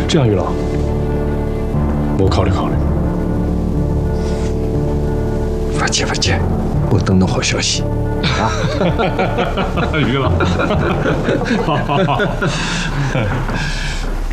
这样，于老，我考虑考虑。 不急，我等好消息啊！ 于老，好。